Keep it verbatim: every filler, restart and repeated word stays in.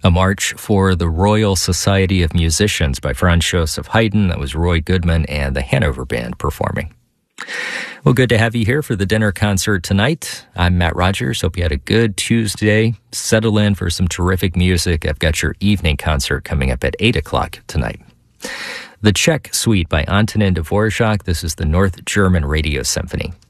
A March for the Royal Society of Musicians by Franz Joseph Haydn. That was Roy Goodman and the Hanover Band performing. Well, good to have you here for the dinner concert tonight. I'm Matt Rogers. Hope you had a good Tuesday. Settle in for some terrific music. I've got your evening concert coming up at eight o'clock tonight. The Czech Suite by Antonin Dvorak. This is the North German Radio Symphony.